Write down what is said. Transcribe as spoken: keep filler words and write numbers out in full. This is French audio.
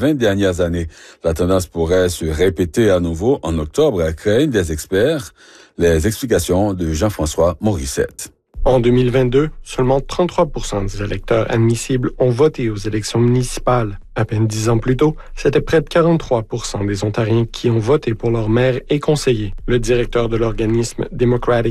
vingt dernières années. La tendance pourrait se répéter à nouveau en octobre, craignent des experts. Les explications de Jean-François Morissette. En deux mille vingt-deux, seulement trente-trois pour cent des électeurs admissibles ont voté aux élections municipales. À peine dix ans plus tôt, c'était près de quarante-trois pour cent des Ontariens qui ont voté pour leur maire et conseillers. Le directeur de l'organisme Democratic